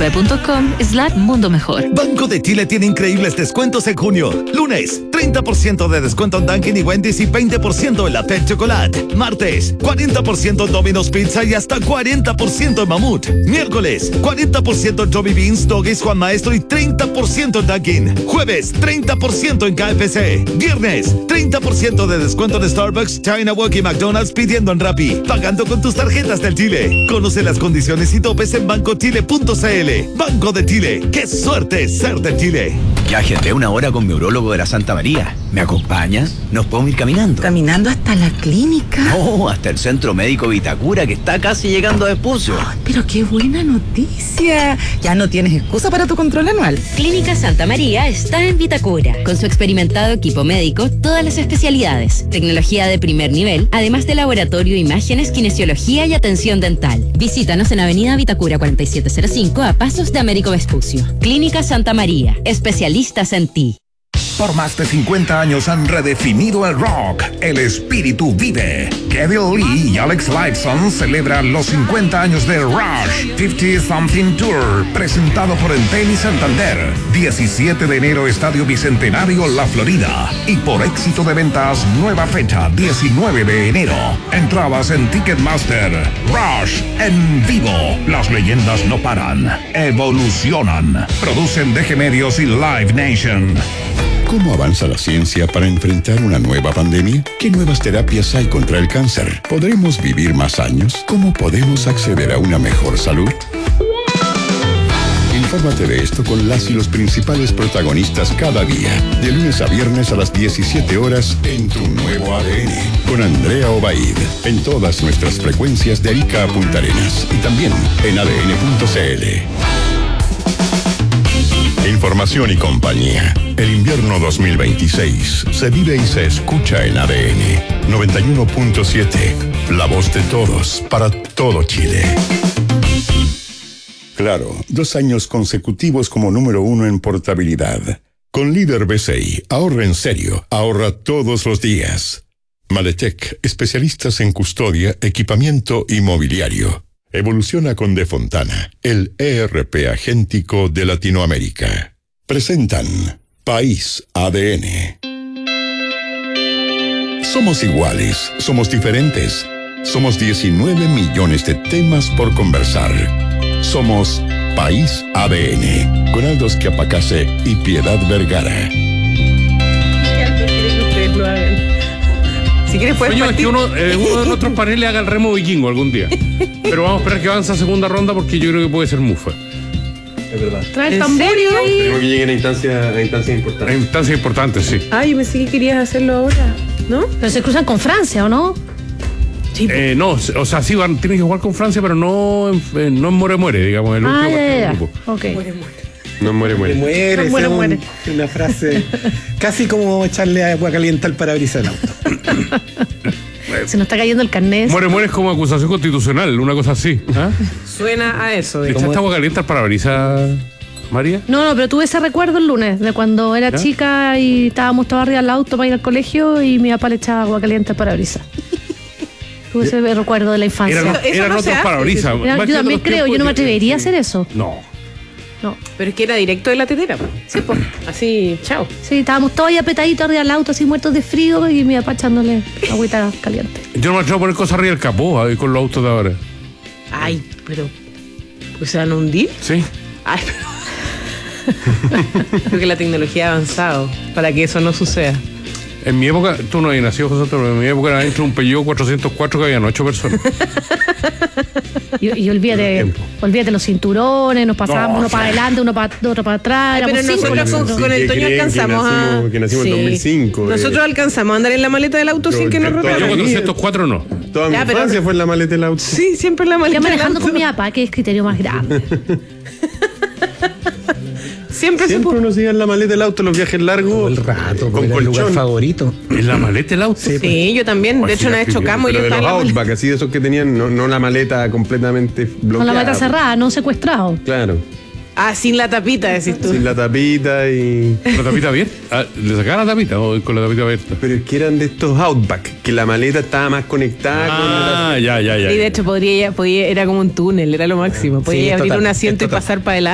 cop.com/mundo mejor. Banco de Chile tiene increíbles descuentos en junio. Lunes, 30% de descuento en Dunkin' y Wendy's y 20% en la Pet Chocolate. Martes, 40% en Domino's Pizza y hasta 40% en Mamut. Miércoles, 40% en Johnny Beans, Doggies, Juan Maestro y 30% en Dunkin'. Jueves, 30% en KFC. Viernes, 30% de descuento en Starbucks, China Walk y McDonald's pidiendo en Rappi. Pagando con tus tarjetas del Chile. Conoce las condiciones y topes en bancochile.cl. Banco de Chile. ¡Qué suerte ser de Chile! Ya agendé una hora con mi urólogo de la Santa María. ¿Me acompañas? ¿Nos podemos ir caminando? ¿Caminando hasta la clínica? No, hasta el Centro Médico Vitacura, que está casi llegando a Vespucio. Pero qué buena noticia. Ya no tienes excusa para tu control anual. Clínica Santa María está en Vitacura. Con su experimentado equipo médico, todas las especialidades, tecnología de primer nivel, además de laboratorio, imágenes, kinesiología y atención dental. Visítanos en Avenida Vitacura 4705 a pasos de Américo Vespucio. Clínica Santa María, especialistas en ti. Por más de 50 años han redefinido el rock. El espíritu vive. Kevin Lee y Alex Lifeson celebran los 50 años de Rush 50 Something Tour, presentado por Entel y Santander. 17 de enero, Estadio Bicentenario, La Florida. Y por éxito de ventas, nueva fecha, 19 de enero. Entradas en Ticketmaster. Rush en vivo. Las leyendas no paran. Evolucionan. Producen DG Medios y Live Nation. ¿Cómo avanza la ciencia para enfrentar una nueva pandemia? ¿Qué nuevas terapias hay contra el cáncer? ¿Podremos vivir más años? ¿Cómo podemos acceder a una mejor salud? Infórmate de esto con las y los principales protagonistas cada día, de lunes a viernes a las 17 horas en Tu Nuevo ADN, con Andrea Obaid, en todas nuestras frecuencias de Arica a Punta Arenas y también en adn.cl. Información y compañía. El invierno 2026 se vive y se escucha en ADN 91.7. La voz de todos para todo Chile. Claro, 2 años consecutivos como número 1 en portabilidad. Con Líder BCI, ahorra en serio, ahorra todos los días. Maletec, especialistas en custodia, equipamiento y mobiliario. Evoluciona con De Fontana, el ERP agéntico de Latinoamérica. Presentan País ADN. Somos iguales, somos diferentes. Somos 19 millones de temas por conversar. Somos País ADN, con Aldo Schiapacase y Piedad Vergara. Si quieres puedes partir. Que uno de nuestros paneles haga el remo vikingo algún día. Pero vamos a esperar que avance a segunda ronda porque yo creo que puede ser mufa. Es verdad. ¿Trae el tamborio ahí? Tenemos que llegar a instancias importantes. A instancias importantes, sí. Ay, yo pensé que querías hacerlo ahora, ¿no? Pero se cruzan con Francia, ¿o no? Sí, no, o sea, sí tienen que jugar con Francia, pero no en muere, digamos. El último ya. Grupo. Ok. No muere. Muere. Una frase casi como echarle agua caliente al parabrisas del auto. Se nos está cayendo el carnet. Muere es como acusación constitucional, una cosa así. ¿Ah? Suena a eso. ¿Le echaste agua caliente al parabrisas, María? No, pero tuve ese recuerdo el lunes de cuando era chica y estábamos todos arriba del auto para ir al colegio y mi papá le echaba agua caliente al parabrisas. Tuve ese recuerdo de la infancia. Eran no otros parabrisas. Yo también creo, yo no me atrevería a hacer eso. No. Pero es que era directo de la tetera. Sí, pues. Así, chao. Sí, estábamos todos ahí apretaditos arriba del auto, así muertos de frío y mi papá echándole agüita caliente. Yo no me atrevo a poner cosas arriba del capó con los autos de ahora. Ay, pero... ¿Pues se van a hundir? Sí. Ay, pero... Creo que la tecnología ha avanzado para que eso no suceda. En mi época, tú no habías nacido, José, pero en mi época era dentro de un Peugeot 404 que habían 8 personas. Y olvídate los cinturones, nos pasábamos uno para adelante, otro para atrás. Pero nosotros con el Toño alcanzamos que nacimos en 2005. Nosotros alcanzamos a andar en la maleta del auto sin que nos robaran. Yo 404 no. Toda mi infancia fue en la maleta del auto. Sí, siempre en la maleta del auto. Yo manejando con mi papá, que es criterio más grande. Siempre uno se iba en la maleta del auto, los viajes largos. Todo el rato, con colchón. Lugar favorito. ¿En la maleta del auto? Sí, yo también. De hecho, una vez chocamos y yo estaba en la Outback, así de esos que tenían, no la maleta completamente bloqueada. Con la maleta cerrada, no secuestrado. Claro. Ah, sin la tapita, decís tú. Sin la tapita y... ¿Con la tapita abierta? ¿Le sacaban la tapita o con la tapita abierta? Pero es que eran de estos Outback, que la maleta estaba más conectada con ya. Y de hecho era como un túnel, era lo máximo. Podía abrir un asiento y pasar para adelante.